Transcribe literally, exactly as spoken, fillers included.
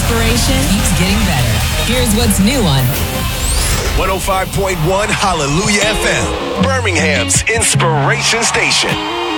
inspiration keeps getting better. Here's what's new on one oh five point one Hallelujah F M, Birmingham's inspiration station.